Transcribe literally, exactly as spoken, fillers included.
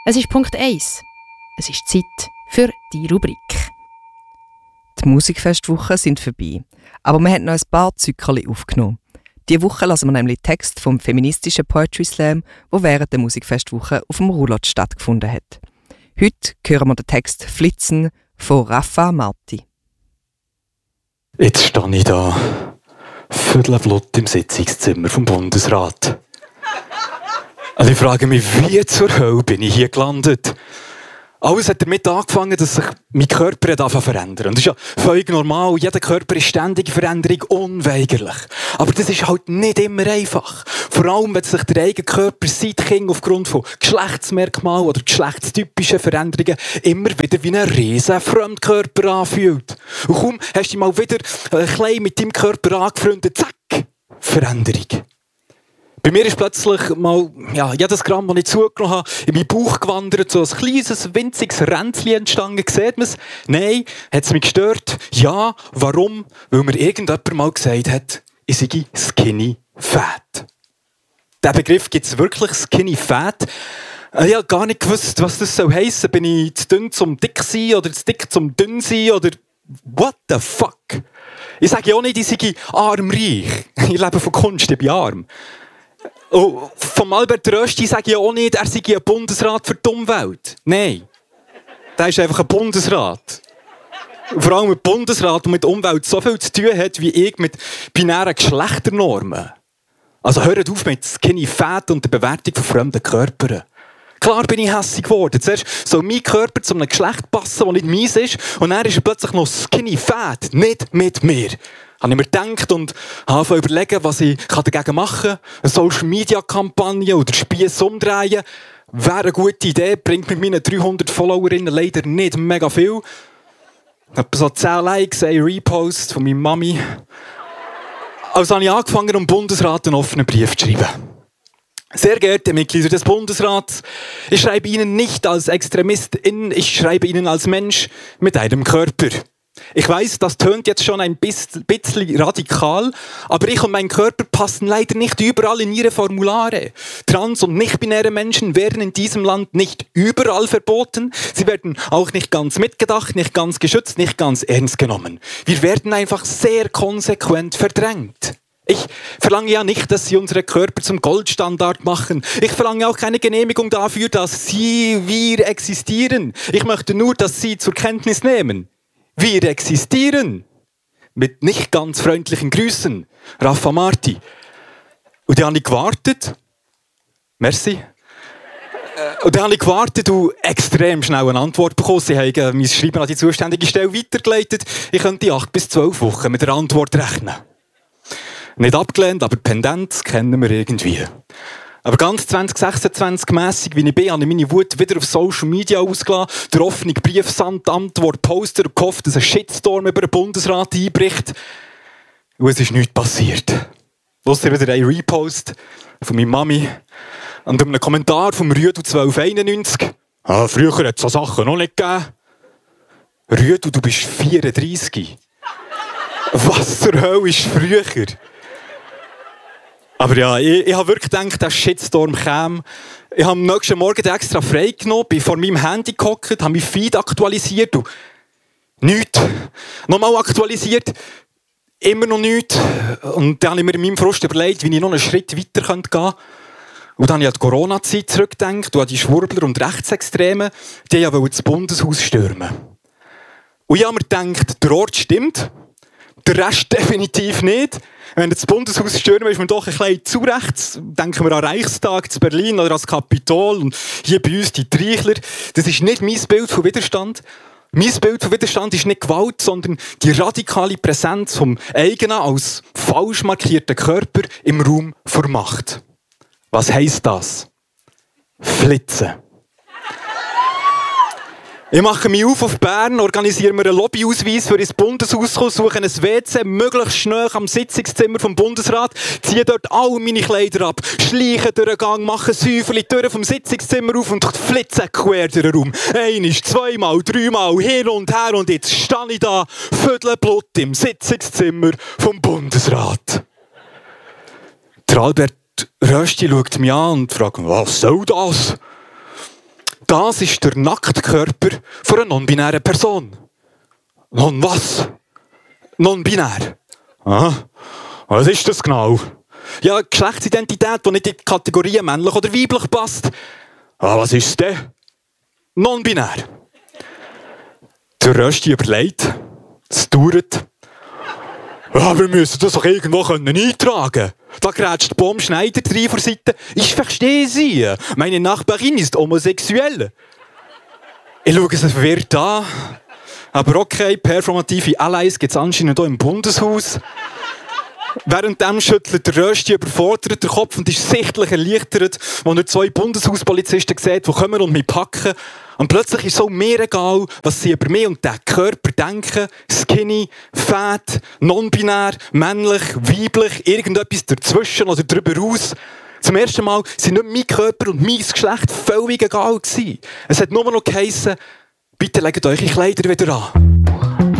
Es ist Punkt eins. Es ist Zeit für die Rubrik. Die Musikfestwochen sind vorbei, aber wir haben noch ein paar Zyklen aufgenommen. Diese Woche lassen wir nämlich Text vom feministischen Poetry Slam, der während der Musikfestwoche auf dem Roulotte stattgefunden hat. Heute hören wir den Text «Flitzen» von Raffa Marti. Jetzt stehe ich da, viertelblut im Sitzungszimmer vom Bundesrat. Also ich frage mich, wie zur Hölle bin ich hier gelandet? Alles hat damit angefangen, dass sich mein Körper anfängt zu verändern. Und das ist ja völlig normal. Jeder Körper ist ständige Veränderung, unweigerlich. Aber das ist halt nicht immer einfach. Vor allem, wenn sich der eigene Körper seit Kind aufgrund von Geschlechtsmerkmalen oder geschlechtstypischen Veränderungen immer wieder wie ein riesen Fremdkörper anfühlt. Und kaum hast du dich mal wieder ein klein mit deinem Körper angefreundet, zack, Veränderung. Bei mir ist plötzlich mal, ja, jedes Gramm, das ich zugenommen habe, in meinen Bauch gewandert, so ein kleines, winziges Ränzchen entstanden. Sieht man es? Nein. Hat es mich gestört? Ja. Warum? Weil mir irgendjemand mal gesagt hat, ich sei skinny fat. Diesen Begriff gibt es wirklich, skinny fat. Ich habe gar nicht gewusst, was das soll heissen. Bin ich zu dünn zum dick sein oder zu dick zum dünn sein oder what the fuck? Ich sage ja auch nicht, ich sei armreich. Ich lebe von Kunst, ich bin arm. Und von Albert Rösti sage ich auch nicht, er sei ein Bundesrat für die Umwelt. Nein. Der ist einfach ein Bundesrat. Und vor allem ein Bundesrat, der mit der Umwelt so viel zu tun hat, wie ich mit binären Geschlechternormen. Also hört auf mit Skinny Fat und der Bewertung von fremden Körpern. Klar bin ich hässig geworden. Zuerst soll mein Körper zu einem Geschlecht passen, das nicht meins ist. Und dann ist er plötzlich noch Skinny Fat. Nicht mit mir. Habe ich mir gedacht und habe überlegen, was ich dagegen machen kann. Eine Social-Media-Kampagne oder Spiess umdrehen. Wäre eine gute Idee, bringt mit meinen dreihundert Followerinnen leider nicht mega viel. Etwa so zehn Likes, ein Repost von meiner Mami. Also habe ich angefangen, um Bundesrat einen offenen Brief zu schreiben. Sehr geehrte Mitglieder des Bundesrats, ich schreibe Ihnen nicht als Extremistin, ich schreibe Ihnen als Mensch mit einem Körper. Ich weiß, das tönt jetzt schon ein bisschen radikal, aber ich und mein Körper passen leider nicht überall in Ihre Formulare. Trans- und nicht-binäre Menschen werden in diesem Land nicht überall verboten. Sie werden auch nicht ganz mitgedacht, nicht ganz geschützt, nicht ganz ernst genommen. Wir werden einfach sehr konsequent verdrängt. Ich verlange ja nicht, dass Sie unsere Körper zum Goldstandard machen. Ich verlange auch keine Genehmigung dafür, dass Sie, wir existieren. Ich möchte nur, dass Sie zur Kenntnis nehmen. Wir existieren. Mit nicht ganz freundlichen Grüßen. Raffa Marti. Und dann habe ich gewartet. Merci. Und dann habe ich gewartet und extrem schnell eine Antwort bekommen. Sie haben mein Schreiben an die zuständige Stelle weitergeleitet. Ich könnte acht bis zwölf Wochen mit der Antwort rechnen. Nicht abgelehnt, aber Pendenz kennen wir irgendwie. Aber ganz zwanzig sechsundzwanzig mässig, wie ich bin, habe ich meine Wut wieder auf Social Media ausgelassen, der offene Brief samt Antwort, Poster und gehofft, dass ein Shitstorm über den Bundesrat einbricht. Und es ist nichts passiert. Ausser wieder ein Repost von meiner Mami und einem Kommentar vom Rüdu zwölf einundneunzig. Ah, früher hat es so Sachen noch nicht gegeben. Rüdu, du bist vierunddreissig. Was zur Hölle ist früher? Aber ja, ich, ich habe wirklich gedacht, der Shitstorm käme. Ich habe am nächsten Morgen extra frei genommen, bin vor meinem Handy gehockt, habe mein Feed aktualisiert und nichts. Nochmal aktualisiert, immer noch nichts. Und dann habe ich mir in meinem Frust überlegt, wie ich noch einen Schritt weiter gehen könnte. Und dann habe ich an die Corona-Zeit zurückgedacht und an die Schwurbler und Rechtsextremen, die wollten das Bundeshaus stürmen. Und ich habe mir gedacht, der Ort stimmt, der Rest definitiv nicht. Wenn das Bundeshaus stürmen, ist man doch ein bisschen zu rechts. Denken wir an den Reichstag zu Berlin oder an das Kapitol und hier bei uns die Treichler. Das ist nicht mein Bild von Widerstand. Mein Bild von Widerstand ist nicht Gewalt, sondern die radikale Präsenz vom eigenen als falsch markierten Körper im Raum vor Macht. Was heisst das? Flitzen. Ich mache mich auf auf Bern, organisiere mir einen Lobbyausweis für ins Bundeshaus zu kommen, suche ein W C möglichst schnell am Sitzungszimmer vom Bundesrat, ziehe dort alle meine Kleider ab, schleiche durch den Gang, mache Säufeli, die Tür vom Sitzungszimmer auf und flitze quer durch den Raum. Einmal, zweimal, dreimal, hin und her und jetzt stehe ich da, viertelblut im Sitzungszimmer vom Bundesrat. Der Albert Rösti schaut mich an und fragt, was soll das? Das ist der nackte Körper von einer non-binären Person. Non was? Non-binär. Ah, was ist das genau? Ja, Geschlechtsidentität, die nicht in die Kategorien männlich oder weiblich passt. Ah, was ist es denn? Non-binär. Der Rösti überlegt, es dauert. Ja, wir müssen das doch irgendwo eintragen können. Da grätscht Bom Schneider rein vor Seite. Ich verstehe Sie. Meine Nachbarin ist homosexuell. Ich schaue es verwirrt an. Aber okay, performative Allies gibt es anscheinend auch im Bundeshaus. Währenddem schüttelt der Rösti überfordert den Kopf und ist sichtlich erleichtert, als er zwei Bundeshauspolizisten sieht, die kommen und mich packen. Und plötzlich ist es auch mir egal, was sie über mich und den Körper denken. Skinny, fat, non-binär, männlich, weiblich, irgendetwas dazwischen oder darüber raus. Zum ersten Mal sind nicht mein Körper und mein Geschlecht völlig egal gewesen. Es hat nur noch geheissen, bitte legt eure Kleider wieder an.